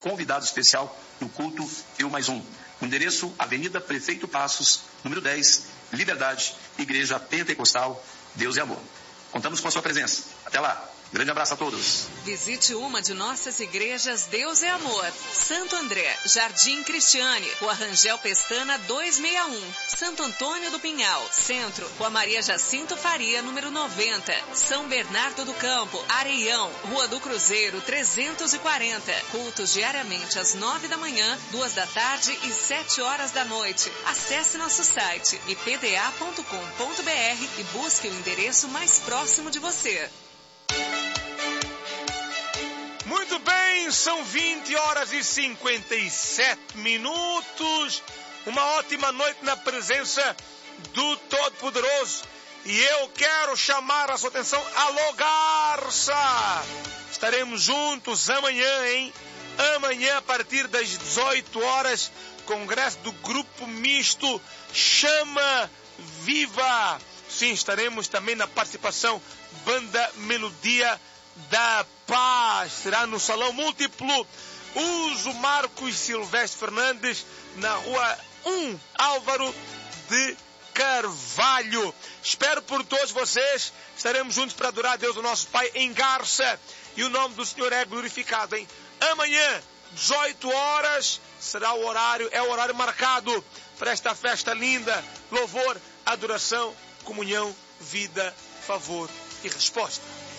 convidado especial no culto Eu Mais Um. O endereço, Avenida Prefeito Passos, número 10, Liberdade, Igreja Pentecostal, Deus é Amor. Contamos com a sua presença. Até lá. Grande abraço a todos. Visite uma de nossas igrejas Deus é Amor. Santo André, Jardim Cristiane, Rua Rangel Pestana 261. Santo Antônio do Pinhal, Centro, Rua Maria Jacinto Faria, número 90. São Bernardo do Campo, Areião, Rua do Cruzeiro 340. Cultos diariamente às 9 da manhã, 2 da tarde e 7 horas da noite. Acesse nosso site ipda.com.br e busque o endereço mais próximo de você. Muito bem, são 20 horas e 57 minutos. Uma ótima noite na presença do Todo-Poderoso. E eu quero chamar a sua atenção. Alô, Garça! Estaremos juntos amanhã, hein? Amanhã, a partir das 18 horas, congresso do Grupo Misto Chama Viva. Sim, estaremos também na participação Banda Melodia da Paz. Será no Salão Múltiplo Uso Marcos Silvestre Fernandes, na Rua 1 Álvaro de Carvalho. Espero por todos vocês. Estaremos juntos para adorar a Deus, o nosso Pai, em Garça. E o nome do Senhor é glorificado, hein? Amanhã, 18 horas, será o horário, é o horário marcado para esta festa linda. Louvor, adoração, comunhão, vida, favor e resposta.